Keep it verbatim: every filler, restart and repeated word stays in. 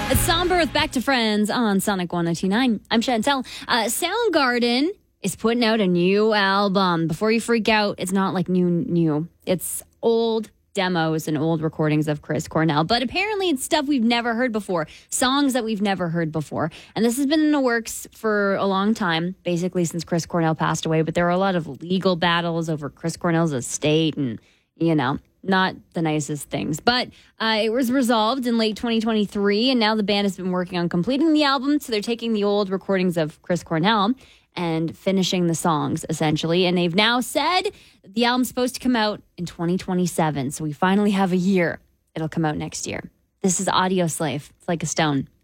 It's Somber with Back to Friends on Sonic one oh two point nine. I'm Chantel. Uh, Soundgarden is putting out a new album. Before you freak out, it's not like new, new. It's old demos and old recordings of Chris Cornell. But apparently it's stuff we've never heard before. Songs that we've never heard before. And this has been in the works for a long time, basically since Chris Cornell passed away. But there are a lot of legal battles over Chris Cornell's estate and, you know, not the nicest things. But uh, it was resolved in late twenty twenty-three, and now the band has been working on completing the album. So they're taking the old recordings of Chris Cornell and finishing the songs, essentially. And they've now said the album's supposed to come out in twenty twenty-seven. So we finally have a year. It'll come out next year. This is Audio Slave. It's like a stone.